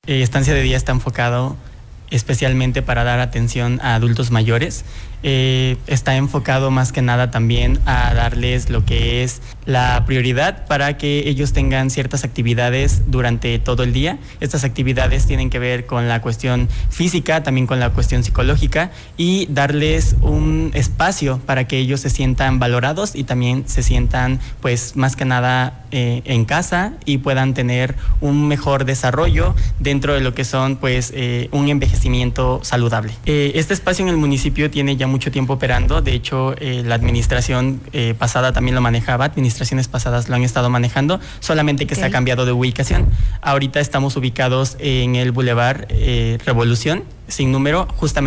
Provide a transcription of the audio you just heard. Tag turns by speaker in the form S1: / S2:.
S1: Estancia de Día está enfocado especialmente para dar atención a adultos mayores. Está enfocado más que nada también a darles lo que es la prioridad para que ellos tengan ciertas actividades durante todo el día. Estas actividades tienen que ver con la cuestión física, también con la cuestión psicológica, y darles un espacio para que ellos se sientan valorados y también se sientan, pues, más que nada en casa y puedan tener un mejor desarrollo dentro de lo que son, pues, un envejecimiento saludable. Este espacio en el municipio tiene ya mucho tiempo operando. De hecho, la administración pasada también lo manejaba, administraciones pasadas lo han estado manejando, solamente que se ha cambiado de ubicación. Ahorita estamos ubicados en el Boulevard Revolución, sin número, justamente